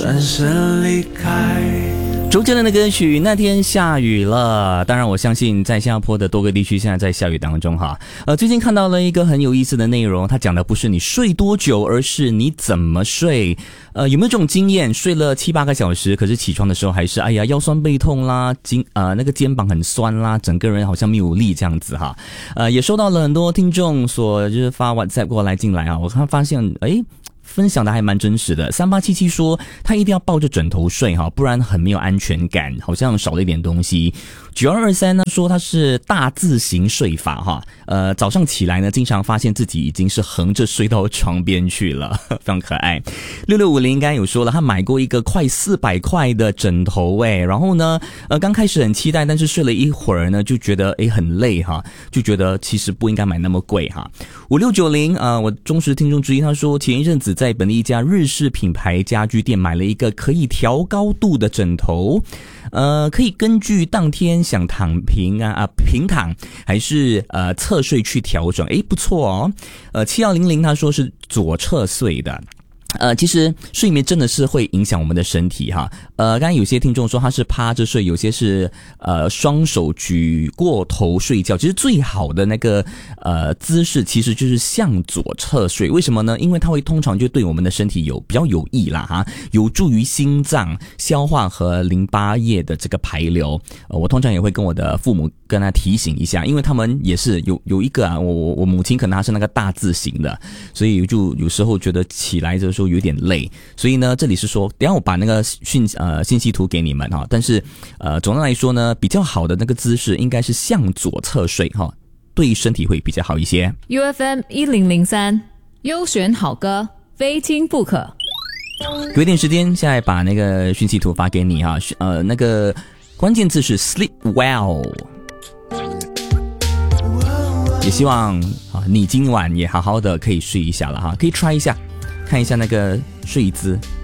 转身离开。 周杰伦的歌曲《那天下雨了》，当然我相信在新加坡的多个地区现在在下雨当中哈。最近看到了一个很有意思的内容，它讲的不是你睡多久，而是你怎么睡。有没有这种经验，睡了7-8个小时，可是起床的时候还是哎呀腰酸背痛啦，那个肩膀很酸啦，整个人好像没有力这样子哈。也收到了很多听众所就是发 WhatsApp 过来进来啊，我发现分享的还蛮真实的。3877说他一定要抱着枕头睡哈，不然很没有安全感，好像少了一点东西。9223呢说他是大字型睡法哈，早上起来呢经常发现自己已经是横着睡到床边去了，非常可爱。6650应该有说了，他买过一个快400块的枕头然后呢刚开始很期待，但是睡了一会儿呢就觉得很累哈，就觉得其实不应该买那么贵哈。5690我忠实听众之一，他说前一阵子在本地一家日式品牌家居店买了一个可以调高度的枕头，可以根据当天想躺平平躺还是侧睡去调整，不错哦。7100他说是左侧睡的。其实睡眠真的是会影响我们的身体哈。刚才有些听众说他是趴着睡，有些是双手举过头睡觉。其实最好的那个姿势其实就是向左侧睡。为什么呢？因为它会通常就对我们的身体比较有益啦哈，有助于心脏消化和淋巴液的这个排流。我通常也会跟我的父母跟他提醒一下，因为他们也是有一个我母亲可能她是那个大字型的，所以就有时候觉得起来的时候有点累，所以呢这里是说等一下我把那个信息图给你们哈，但是总的来说呢比较好的那个姿势应该是向左侧睡哈，对身体会比较好一些。 UFM 1003优选好歌非听不可。 有一点时间现在把那个讯息图发给你哈，那个关键字是 sleep well， 也希望你今晚也好好的可以睡一下了哈，可以 try 一下看一下那个睡姿